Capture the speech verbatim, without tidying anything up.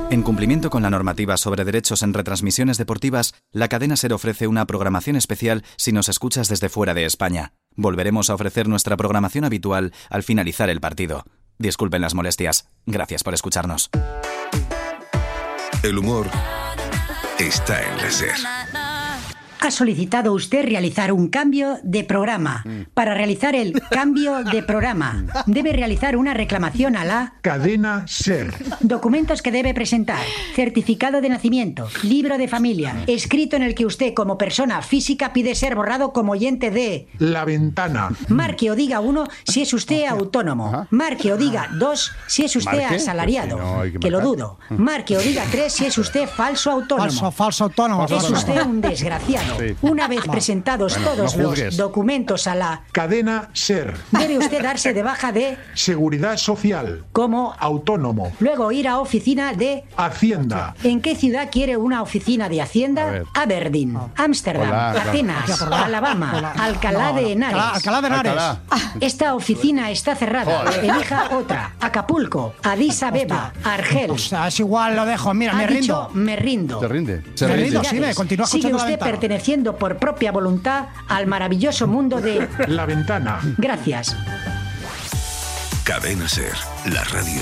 En cumplimiento con la normativa sobre derechos en retransmisiones deportivas, la cadena SER ofrece una programación especial si nos escuchas desde fuera de España. Volveremos a ofrecer nuestra programación habitual al finalizar el partido. Disculpen las molestias. Gracias por escucharnos. El humor está en la SER. Ha solicitado usted realizar un cambio de programa. Para realizar el cambio de programa, debe realizar una reclamación a la cadena SER. Documentos que debe presentar: certificado de nacimiento, libro de familia, escrito en el que usted como persona física pide ser borrado como oyente de La Ventana. Marque o diga uno si es usted autónomo. Marque o diga dos si es usted ¿Marque? asalariado. Pues si no, hay que que lo marcar. dudo. Marque o diga tres si es usted falso autónomo. Falso, falso autónomo. Es falso usted autónomo. un desgraciado. Sí. Una vez presentados Bueno, todos no los juzgues. documentos a la Cadena SER. debe usted darse de baja de Seguridad Social. como Autónomo. luego ir a oficina de Hacienda. ¿En qué ciudad quiere una oficina de A Hacienda? ver. Aberdeen, Ámsterdam, Hola, claro. Atenas, Alabama, Alcalá de Henares. Alcalá, Alcalá de Henares. Alcalá. Esta oficina está cerrada. Joder. Elija otra. Acapulco, Addis Abeba, Argel. O sea, es igual, lo dejo. Mira, Ha me dicho, rindo. me rindo. Se rinde. Se Me rinde. rindo, sí, me continúa Sigue escuchando La usted Ventana. perteneciendo por propia voluntad al maravilloso mundo de... La Ventana. Gracias. Cadena SER, la radio